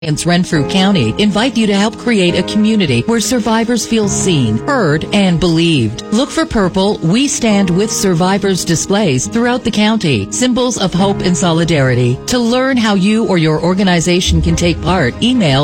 Renfrew County invite you to help create a community where survivors feel seen, heard, and believed. Look for purple We Stand With Survivors displays throughout the county, symbols of hope and solidarity. To learn how you or your organization can take part, email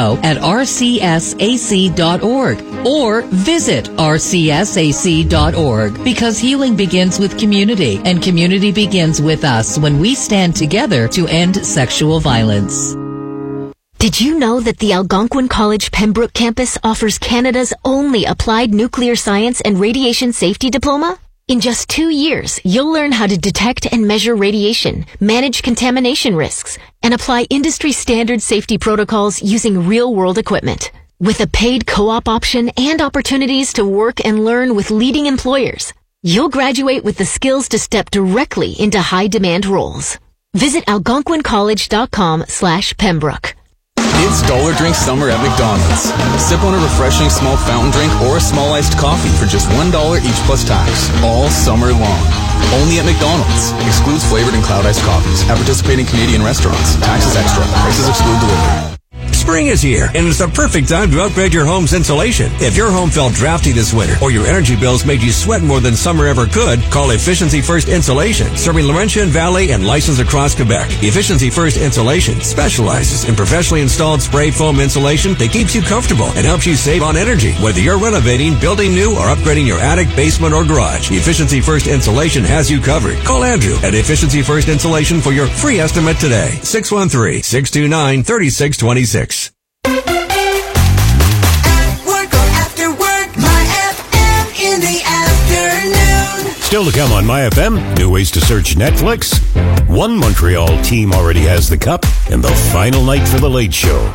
info@rcsac.org or visit rcsac.org, because healing begins with community, and community begins with us when we stand together to end sexual violence. Did you know that the Algonquin College Pembroke campus offers Canada's only applied nuclear science and radiation safety diploma? In just 2 years, you'll learn how to detect and measure radiation, manage contamination risks, and apply industry standard safety protocols using real-world equipment. With a paid co-op option and opportunities to work and learn with leading employers, you'll graduate with the skills to step directly into high-demand roles. Visit algonquincollege.com/Pembroke. It's Dollar Drink Summer at McDonald's. Sip on a refreshing small fountain drink or a small iced coffee for just $1 each plus tax, all summer long. Only at McDonald's. Excludes flavored and cloud iced coffees at participating Canadian restaurants. Taxes extra. Prices exclude delivery. Spring is here, and it's the perfect time to upgrade your home's insulation. If your home felt drafty this winter, or your energy bills made you sweat more than summer ever could, call Efficiency First Insulation, serving Laurentian Valley and licensed across Quebec. Efficiency First Insulation specializes in professionally installed spray foam insulation that keeps you comfortable and helps you save on energy, whether you're renovating, building new, or upgrading your attic, basement, or garage. Efficiency First Insulation has you covered. Call Andrew at Efficiency First Insulation for your free estimate today. 613-629-3626. Still to come on MyFM, new ways to search Netflix. One Montreal team already has the cup, and the final night for the Late Show.